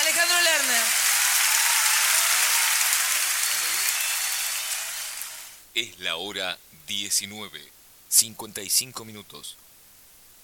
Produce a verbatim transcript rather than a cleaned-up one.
Alejandro Lerner. Es la hora diecinueve, cincuenta y cinco minutos.